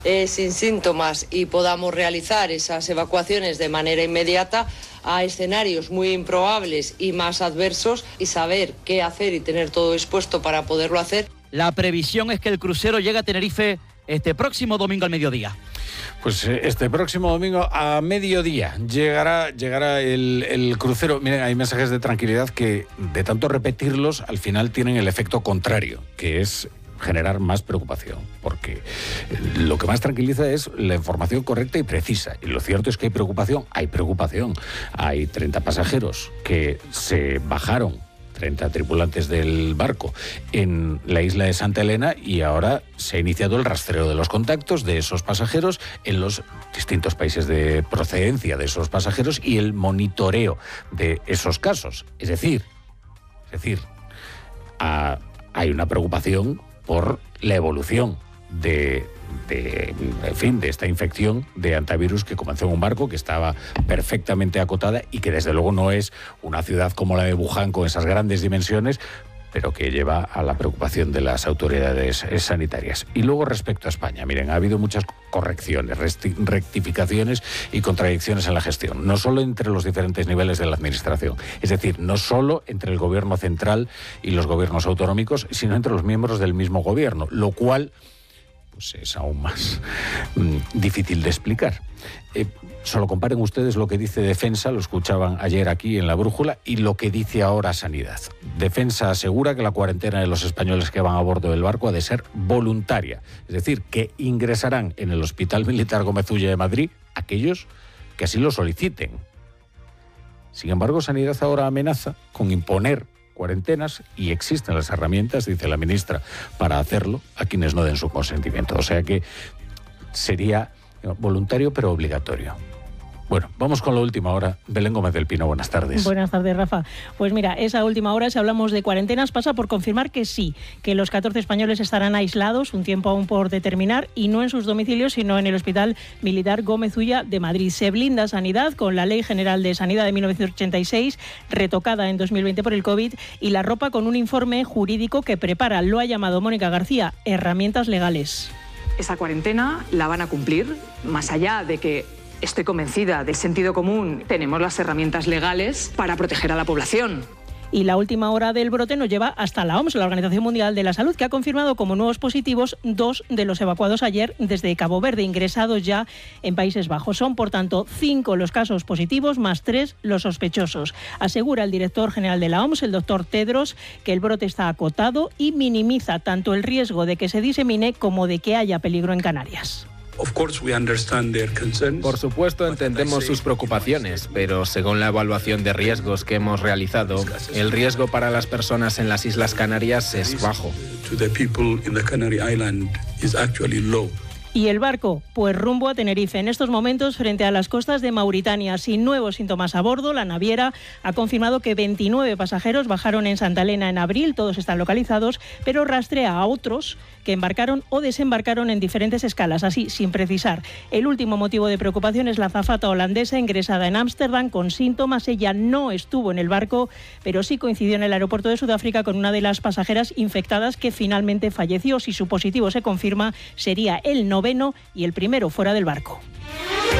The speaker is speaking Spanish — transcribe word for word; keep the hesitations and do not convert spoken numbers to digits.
Eh, sin síntomas y podamos realizar esas evacuaciones de manera inmediata a escenarios muy improbables y más adversos y saber qué hacer y tener todo dispuesto para poderlo hacer. La previsión es que el crucero llegue a Tenerife este próximo domingo al mediodía. Pues este próximo domingo a mediodía llegará, llegará el, el crucero. Miren, hay mensajes de tranquilidad que de tanto repetirlos al final tienen el efecto contrario, que es generar más preocupación, porque lo que más tranquiliza es la información correcta y precisa. Y lo cierto es que hay preocupación, hay preocupación. Hay treinta pasajeros que se bajaron, treinta tripulantes del barco, en la isla de Santa Elena, y ahora se ha iniciado el rastreo de los contactos de esos pasajeros en los distintos países de procedencia de esos pasajeros y el monitoreo de esos casos. Es decir, es decir, a, hay una preocupación por la evolución de, de, en fin, de esta infección de hantavirus que comenzó en un barco que estaba perfectamente acotada y que desde luego no es una ciudad como la de Wuhan con esas grandes dimensiones, pero que lleva a la preocupación de las autoridades sanitarias. Y luego respecto a España, miren, ha habido muchas correcciones, rectificaciones y contradicciones en la gestión, no solo entre los diferentes niveles de la administración, es decir, no solo entre el gobierno central y los gobiernos autonómicos, sino entre los miembros del mismo gobierno, lo cual pues, es aún más mmm, difícil de explicar. Eh, solo comparen ustedes lo que dice Defensa, lo escuchaban ayer aquí en La Brújula, y lo que dice ahora Sanidad. Defensa asegura que la cuarentena de los españoles que van a bordo del barco ha de ser voluntaria, es decir, que ingresarán en el Hospital Militar Gómez Ulla de Madrid aquellos que así lo soliciten. Sin embargo, Sanidad ahora amenaza con imponer cuarentenas, y existen las herramientas, dice la ministra, para hacerlo a quienes no den su consentimiento. O sea que sería voluntario pero obligatorio. Bueno, vamos con la última hora. Belén Gómez del Pino, buenas tardes. Buenas tardes, Rafa. Pues mira, esa última hora, si hablamos de cuarentenas, pasa por confirmar que sí, que los catorce españoles estarán aislados, un tiempo aún por determinar, y no en sus domicilios, sino en el Hospital Militar Gómez Ulla de Madrid. Se blinda Sanidad con la Ley General de Sanidad de mil novecientos ochenta y seis, retocada en dos mil veinte por el COVID, y la ropa con un informe jurídico que prepara, lo ha llamado Mónica García, herramientas legales. Esa cuarentena la van a cumplir, más allá de que estoy convencida del sentido común, tenemos las herramientas legales para proteger a la población. Y la última hora del brote nos lleva hasta la O M S, la Organización Mundial de la Salud, que ha confirmado como nuevos positivos dos de los evacuados ayer desde Cabo Verde, ingresados ya en Países Bajos. Son, por tanto, cinco los casos positivos, más tres los sospechosos. Asegura el director general de la O M S, el doctor Tedros, que el brote está acotado y minimiza tanto el riesgo de que se disemine como de que haya peligro en Canarias. Por supuesto, entendemos sus preocupaciones, pero según la evaluación de riesgos que hemos realizado, el riesgo para las personas en las Islas Canarias es bajo. ¿Y el barco? Pues rumbo a Tenerife. En estos momentos, frente a las costas de Mauritania, sin nuevos síntomas a bordo, la naviera ha confirmado que veintinueve pasajeros bajaron en Santa Elena en abril, todos están localizados, pero rastrea a otros que embarcaron o desembarcaron en diferentes escalas, así sin precisar. El último motivo de preocupación es la azafata holandesa ingresada en Ámsterdam con síntomas. Ella no estuvo en el barco, pero sí coincidió en el aeropuerto de Sudáfrica con una de las pasajeras infectadas que finalmente falleció. Si su positivo se confirma, sería el noveno y el primero fuera del barco.